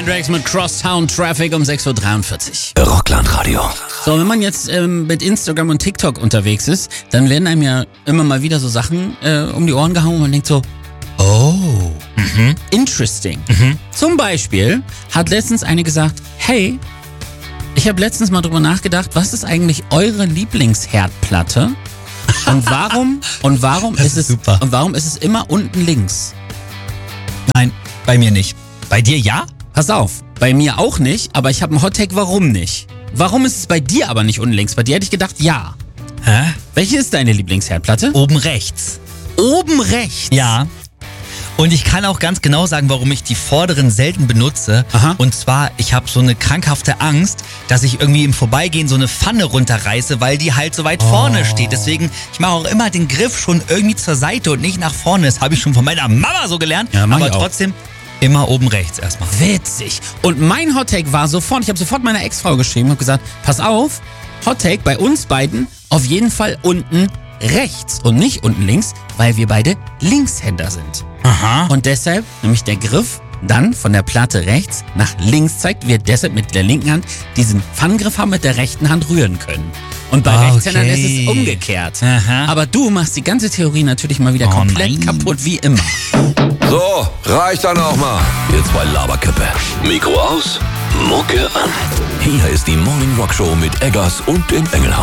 Drax mit Crosstown Traffic um 6.43 Uhr. Rockland-Radio. So, wenn man jetzt mit Instagram und TikTok unterwegs ist, dann werden einem ja immer mal wieder so Sachen um die Ohren gehauen und man denkt so, oh, interesting. Zum Beispiel hat letztens eine gesagt, hey, ich habe letztens mal drüber nachgedacht, was ist eigentlich eure Lieblingsherdplatte? Und warum ist es immer unten links? Nein, bei mir nicht. Bei dir ja? Pass auf, bei mir auch nicht, aber ich habe einen Hottake, warum nicht? Warum ist es bei dir aber nicht unten links? Bei dir hätte ich gedacht, ja. Hä? Welche ist deine Lieblingsherdplatte? Oben rechts. Oben rechts? Ja. Und ich kann auch ganz genau sagen, warum ich die vorderen selten benutze. Aha. Und zwar, ich habe so eine krankhafte Angst, dass ich irgendwie im Vorbeigehen so eine Pfanne runterreiße, weil die halt so weit vorne steht. Deswegen, ich mache auch immer den Griff schon irgendwie zur Seite und nicht nach vorne. Das habe ich schon von meiner Mama so gelernt. Ja, aber trotzdem immer oben rechts erstmal. Witzig. Und mein Hottake war sofort, ich habe sofort meiner Ex-Frau geschrieben und gesagt, pass auf, Hottake bei uns beiden auf jeden Fall unten rechts und nicht unten links, weil wir beide Linkshänder sind. Aha. Und deshalb, nämlich der Griff dann von der Platte rechts nach links zeigt, wir deshalb mit der linken Hand diesen Pfannengriff haben, mit der rechten Hand rühren können. Und bei Rechtshändern ist es umgekehrt. Aha. Aber du machst die ganze Theorie natürlich mal wieder komplett kaputt, wie immer. So, reicht dann auch mal. Jetzt bei Laberkippe. Mikro aus, Mucke an. Hier ist die Morning Rock Show mit Eggers und dem Engelhardt.